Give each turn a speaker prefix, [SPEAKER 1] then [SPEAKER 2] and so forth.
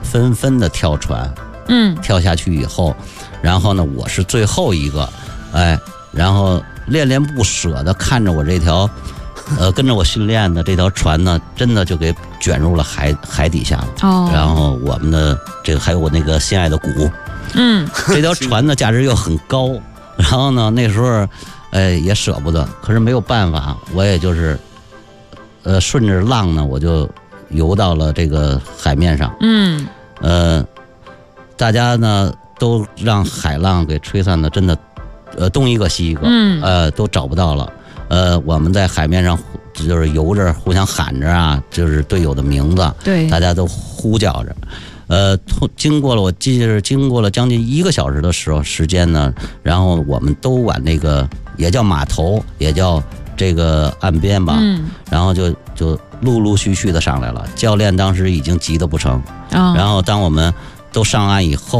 [SPEAKER 1] 纷纷的跳船，跳下去以后，然后呢，我是最后一个，然后恋恋不舍的看着我这条，跟着我训练的这条船呢，真的就给卷入了海底下了。然后我们的这个还有我那个心爱的鼓，这条船的价值又很高，然后呢，那时候，也舍不得，可是没有办法，我也就是，顺着浪呢，我就游到了这个海面上。大家呢都让海浪给吹散的，真的，东一个西一个，都找不到了。我们在海面上就是游着，互相喊着啊，就是队友的名字，
[SPEAKER 2] 对，
[SPEAKER 1] 大家都呼叫着。经过了，我记得是经过了将近1个小时的时间呢，然后我们都往那个也叫码头，也叫这个岸边吧，然后就陆陆续续的上来了。教练当时已经急得不成，然后当我们都上岸以后。